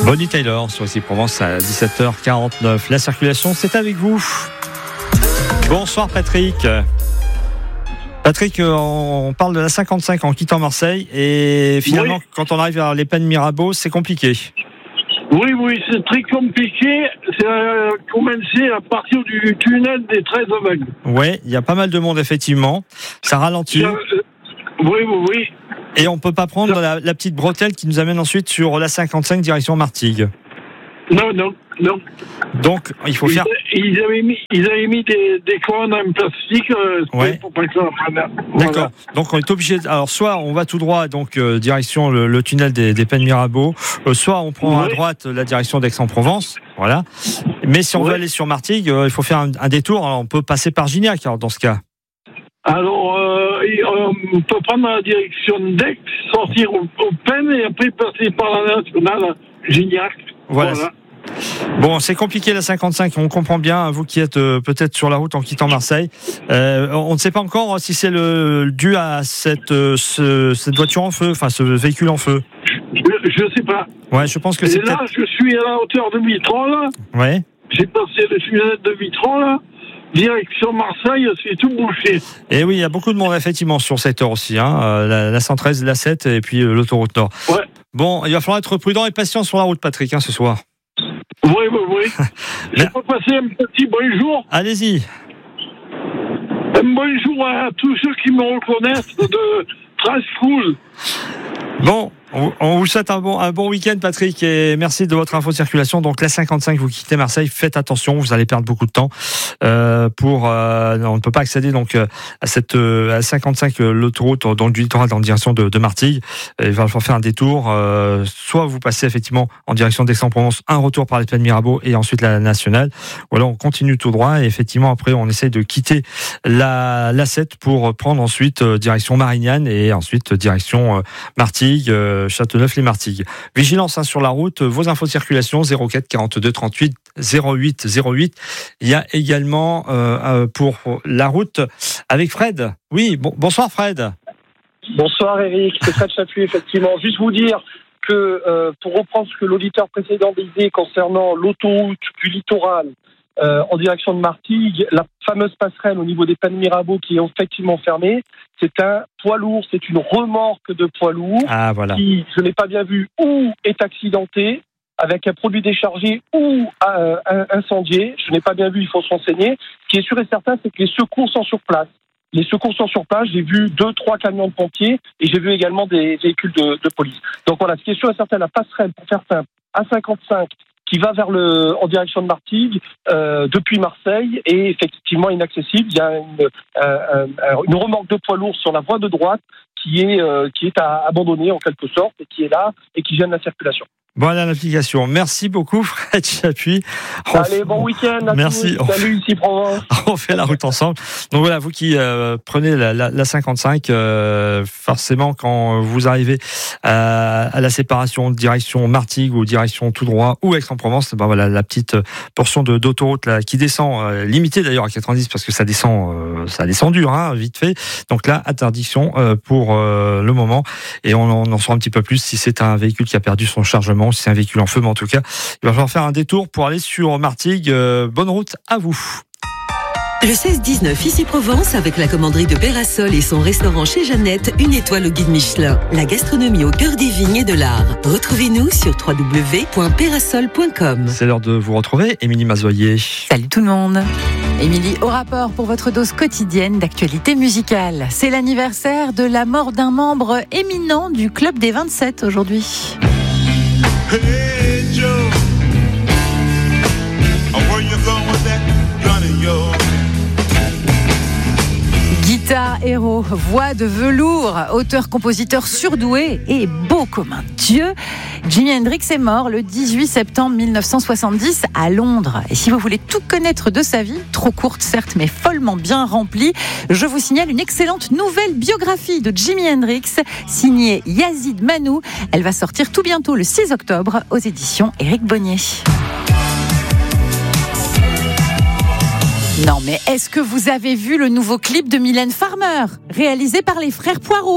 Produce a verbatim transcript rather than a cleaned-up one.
Bonnie Tyler sur ici Provence à dix-sept heures quarante-neuf. La circulation, c'est avec vous. Bonsoir Patrick. Patrick, on parle de la cinquante-cinq en quittant Marseille et finalement, oui. Quand on arrive vers les Pennes Mirabeau, c'est compliqué. Oui, oui, c'est très compliqué. C'est euh, commencé à partir du tunnel des treize aveugles. Oui, il y a pas mal de monde effectivement. Ça ralentit. Euh, oui, oui, oui. Et on peut pas prendre la, la petite bretelle qui nous amène ensuite sur la cinquante-cinq direction Martigues. Non, non, non. Donc, il faut ils, faire... Ils avaient mis, ils avaient mis des, des cornes en plastique euh, ouais. pour pas que ça... Voilà. D'accord. Donc, on est obligé... De... Alors, soit on va tout droit, donc euh, direction le, le tunnel des, des Pennes Mirabeau, euh, soit on prend ouais. à droite la direction d'Aix-en-Provence. Voilà. Mais si on ouais. veut aller sur Martigues, euh, il faut faire un, un détour. Alors, on peut passer par Gignac, alors, dans ce cas. Alors, euh, on peut prendre la direction d'Aix, sortir au, au Pennes et après passer par la nationale Gignac. Voilà. voilà. Bon, c'est compliqué la cinquante-cinq, on comprend bien, vous qui êtes euh, peut-être sur la route en quittant Marseille. Euh, on ne sait pas encore si c'est le, dû à cette, euh, ce, cette voiture en feu, enfin ce véhicule en feu. Je ne sais pas. Ouais, je pense que et c'est là, peut-être... je suis à la hauteur de Mitron, là. Ouais. J'ai passé le tunnel de Mitron, là. Direction Marseille, c'est tout bouché. Et oui, il y a beaucoup de monde effectivement sur cette heure aussi, hein, la, la cent treize, la sept et puis euh, l'autoroute Nord. Ouais. Bon, il va falloir être prudent et patient sur la route, Patrick, hein, ce soir. Oui, oui, oui. Je peux passer un petit bonjour. Allez-y. Un bonjour à tous ceux qui me reconnaissent de Transcool. Bon, on, on vous souhaite un bon, un bon week-end, Patrick, et merci de votre info de circulation. Donc, la cinquante-cinq, vous quittez Marseille, faites attention, vous allez perdre beaucoup de temps. Euh, pour, euh, on ne peut pas accéder donc à cette à la cinquante-cinq, l'autoroute dans le littoral en direction de, de Martigues. Il va falloir faire un détour. Euh, soit vous passez effectivement en direction d'Aix-en-Provence, un retour par les Pennes Mirabeau et ensuite la nationale. Ou alors on continue tout droit et effectivement après on essaye de quitter la l'A sept pour prendre ensuite euh, direction Marignane et ensuite direction euh, Martigues. Euh, Châteauneuf-les-Martigues. Vigilance hein, sur la route, vos infos de circulation zéro quatre quarante-deux trente-huit zéro huit zéro huit. Il y a également euh, pour la route avec Fred. Oui, bon, bonsoir Fred. Bonsoir Eric, c'est Fred Chapuis effectivement. Juste vous dire que euh, pour reprendre ce que l'auditeur précédent disait concernant l'autoroute du littoral Euh, en direction de Martigues, la fameuse passerelle au niveau des Pennes Mirabeau qui est effectivement fermée, c'est un poids lourd, c'est une remorque de poids lourd ah, voilà. qui, je n'ai pas bien vu, ou est accidentée avec un produit déchargé ou euh, incendié. Je n'ai pas bien vu, il faut se renseigner. Ce qui est sûr et certain, c'est que les secours sont sur place. Les secours sont sur place, j'ai vu deux, trois camions de pompiers et j'ai vu également des véhicules de, de police. Donc voilà, ce qui est sûr et certain, la passerelle, pour faire simple, A cinquante-cinq, qui va vers le, en direction de Martigues, euh, depuis Marseille, est effectivement inaccessible. Il y a une, euh, une remorque de poids lourd sur la voie de droite qui est, euh, qui est à abandonner en quelque sorte et qui est là et qui gêne la circulation. Voilà l'application. Merci beaucoup, Fred Chapuis. Allez, bon week-end à Merci. tous. Salut, ici Provence. On fait la route ensemble. Donc voilà, vous qui euh, prenez la, la, la cinquante-cinq, euh, forcément, quand vous arrivez à, à la séparation direction Martigues ou direction tout droit ou Aix-en-Provence, ben voilà la petite portion de, d'autoroute là qui descend, euh, limitée d'ailleurs à quatre-vingt-dix parce que ça descend, euh, ça descend dur, hein, vite fait. Donc là, interdiction euh, pour euh, le moment. Et on, on en saura un petit peu plus si c'est un véhicule qui a perdu son chargement. Si c'est un véhicule en feu, mais en tout cas, il va falloir faire un détour pour aller sur Martigues. Euh, bonne route à vous. Le seize dix-neuf, ici Provence, avec la commanderie de Pérasol et son restaurant chez Jeannette, une étoile au guide Michelin. La gastronomie au cœur des vignes et de l'art. Retrouvez-nous sur w w w point pérasol point com. C'est l'heure de vous retrouver, Émilie Mazoyer. Salut tout le monde. Émilie, au rapport pour votre dose quotidienne d'actualité musicale. C'est l'anniversaire de la mort d'un membre éminent du Club des vingt-sept aujourd'hui. Hey Joe, where you going with that gun of yours? Guitare héros, voix de velours, auteur-compositeur surdoué et beau comme un dieu, Jimi Hendrix est mort le dix-huit septembre mille neuf cent soixante-dix à Londres. Et si vous voulez tout connaître de sa vie, trop courte certes mais follement bien remplie, je vous signale une excellente nouvelle biographie de Jimi Hendrix signée Yazid Manou. Elle va sortir tout bientôt le six octobre aux éditions Éric Bonnier. Non mais est-ce que vous avez vu le nouveau clip de Mylène Farmer, réalisé par les frères Poirot ?